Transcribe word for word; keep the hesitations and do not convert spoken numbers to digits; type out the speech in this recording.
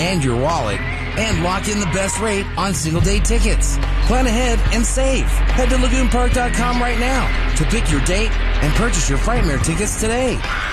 and your wallet, and lock in the best rate on single-day tickets. Plan ahead and save. Head to lagoon park dot com right now to pick your date and purchase your Frightmare tickets today.